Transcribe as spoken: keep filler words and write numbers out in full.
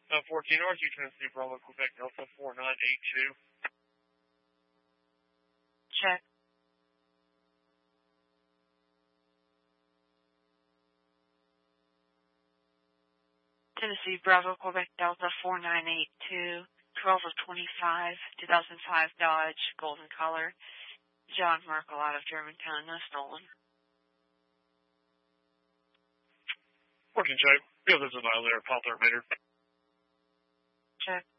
Uh, fourteen R two Tennessee Bravo Quebec Delta four nine eight two. Check. Tennessee Bravo Quebec Delta four nine eight two, twelve of twenty-five, two thousand five Dodge, golden color. John Merkel out of Germantown, no stolen. fourteen check. Field is a violator, Pop Meter. Check.